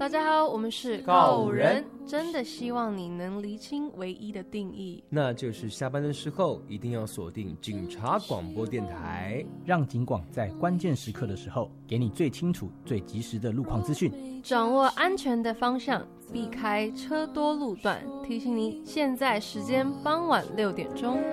大家好，我们是告五人， 真的希望你能厘清唯一的定义， 那就是下班的时候一定要锁定警察广播电台， 让警广在关键时刻的时候给你最清楚最及时的路况资讯， 掌握安全的方向，避开车多路段。提醒你，现在时间傍晚6点钟。